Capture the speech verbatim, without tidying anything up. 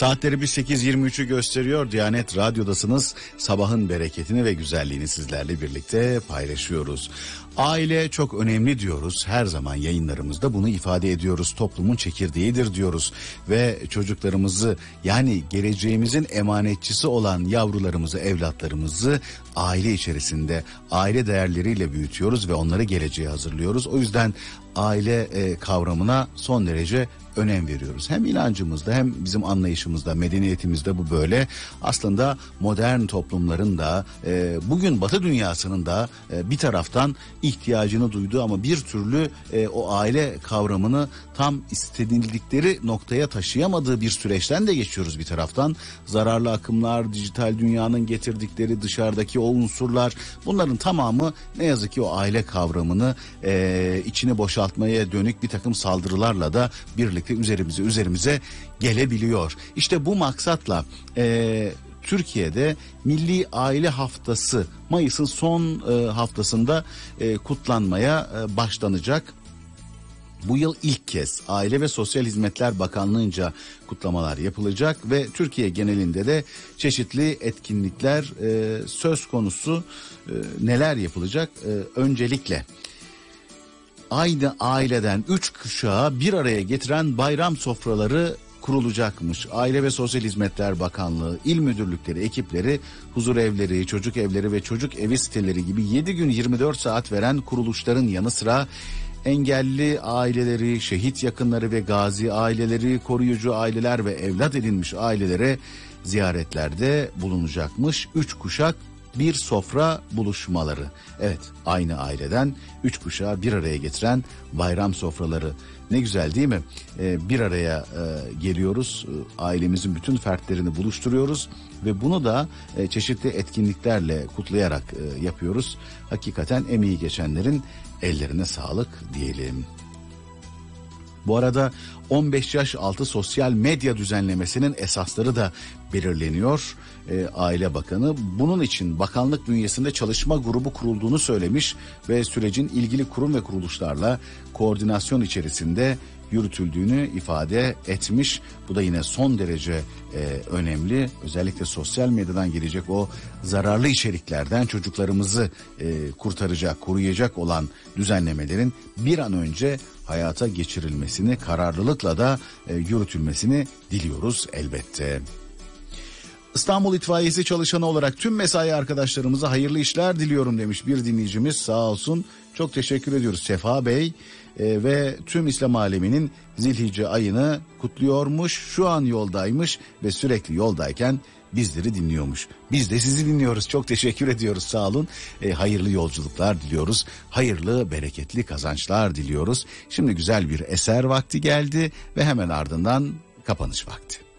Saatleri bir sekiz yirmi üçü gösteriyor. Diyanet Radyo'dasınız. Sabahın bereketini ve güzelliğini sizlerle birlikte paylaşıyoruz. Aile çok önemli diyoruz. Her zaman yayınlarımızda bunu ifade ediyoruz. Toplumun çekirdeğidir diyoruz. Ve çocuklarımızı, yani geleceğimizin emanetçisi olan yavrularımızı, evlatlarımızı aile içerisinde, aile değerleriyle büyütüyoruz ve onları geleceğe hazırlıyoruz. O yüzden aile e, kavramına son derece önem veriyoruz. Hem inancımızda hem bizim anlayışımızda, medeniyetimizde bu böyle. Aslında modern toplumların da e, bugün Batı dünyasının da e, bir taraftan ihtiyacını duyduğu ama bir türlü e, o aile kavramını tam istenildikleri noktaya taşıyamadığı bir süreçten de geçiyoruz bir taraftan. Zararlı akımlar, dijital dünyanın getirdikleri dışarıdaki o unsurlar, bunların tamamı ne yazık ki o aile kavramını e, içini boşaltmaya dönük bir takım saldırılarla da birlikte üzerimize üzerimize gelebiliyor. İşte bu maksatla e, Türkiye'de Milli Aile Haftası Mayıs'ın son e, haftasında e, kutlanmaya e, başlanacak. Bu yıl ilk kez Aile ve Sosyal Hizmetler Bakanlığı'nca kutlamalar yapılacak ve Türkiye genelinde de çeşitli etkinlikler e, söz konusu. E, neler yapılacak? E, öncelikle aynı aileden üç kuşağı bir araya getiren bayram sofraları kurulacakmış. Aile ve Sosyal Hizmetler Bakanlığı, il müdürlükleri, ekipleri, huzur evleri, çocuk evleri ve çocuk evi siteleri gibi yedi gün yirmi dört saat veren kuruluşların yanı sıra engelli aileleri, şehit yakınları ve gazi aileleri, koruyucu aileler ve evlat edinmiş ailelere ziyaretlerde bulunacakmış. Üç kuşak bir sofra buluşmaları. Evet, aynı aileden üç kuşağı bir araya getiren bayram sofraları. Ne güzel değil mi? Ee, bir araya e, geliyoruz, e, ailemizin bütün fertlerini buluşturuyoruz ve bunu da e, çeşitli etkinliklerle kutlayarak e, yapıyoruz. Hakikaten emeği geçenlerin ellerine sağlık diyelim. Bu arada on beş yaş altı sosyal medya düzenlemesinin esasları da belirleniyor. E, Aile Bakanı bunun için bakanlık bünyesinde çalışma grubu kurulduğunu söylemiş ve sürecin ilgili kurum ve kuruluşlarla koordinasyon içerisinde yürütüldüğünü ifade etmiş. Bu da yine son derece e, önemli. Özellikle sosyal medyadan gelecek o zararlı içeriklerden çocuklarımızı e, kurtaracak, koruyacak olan düzenlemelerin bir an önce hayata geçirilmesini, kararlılıkla da e, yürütülmesini diliyoruz elbette. İstanbul İtfaiyesi çalışanı olarak tüm mesai arkadaşlarımıza hayırlı işler diliyorum demiş bir dinleyicimiz, sağ olsun. Çok teşekkür ediyoruz Sefa Bey e, ve tüm İslam aleminin Zilhicce ayını kutluyormuş. Şu an yoldaymış ve sürekli yoldayken bizleri dinliyormuş. Biz de sizi dinliyoruz. Çok teşekkür ediyoruz. Sağ olun. E, hayırlı yolculuklar diliyoruz. Hayırlı, bereketli kazançlar diliyoruz. Şimdi güzel bir eser vakti geldi ve hemen ardından kapanış vakti.